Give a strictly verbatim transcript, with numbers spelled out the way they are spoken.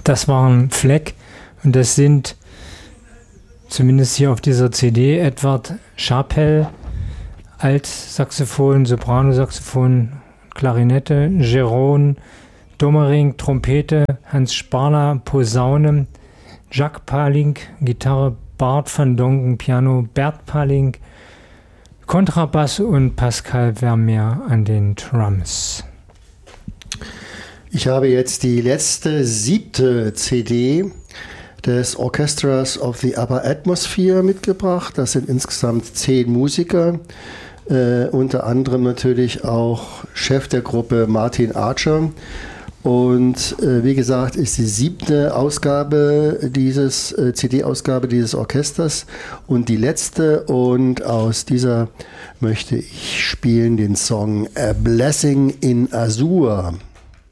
Das waren Fleck und das sind zumindest hier auf dieser C D Edward Scharpel, Altsaxophon, Sopranosaxophon, Klarinette, Geron, Dommering, Trompete, Hans Sparler, Posaune, Jacques Palink, Gitarre, Bart van Dongen, Piano, Bert Palink, Kontrabass und Pascal Vermeer an den Drums. Ich habe jetzt die letzte, siebte C D des Orchestras of the Upper Atmosphere mitgebracht. Das sind insgesamt zehn Musiker, äh, unter anderem natürlich auch Chef der Gruppe Martin Archer. Und äh, wie gesagt, ist die siebte Ausgabe dieses, äh, C D-Ausgabe dieses Orchesters und die letzte. Und aus dieser möchte ich spielen den Song A Blessing in Azure.